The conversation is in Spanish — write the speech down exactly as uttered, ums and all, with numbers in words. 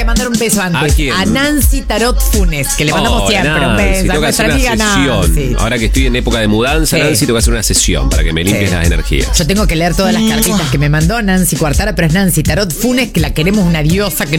mandar un beso antes. ¿A quién? A Nancy Tarot Funes, que le mandamos Hola, siempre un Nancy, beso. tengo A que nuestra hacer una amiga sesión. Nancy. Ahora que estoy en época de mudanza, Sí. Nancy, tengo que hacer una sesión para que me limpies Sí. las energías. Yo tengo que leer todas las cartitas que me mandó Nancy Cuartara, pero es Nancy Tarot Funes, que la queremos una diosa que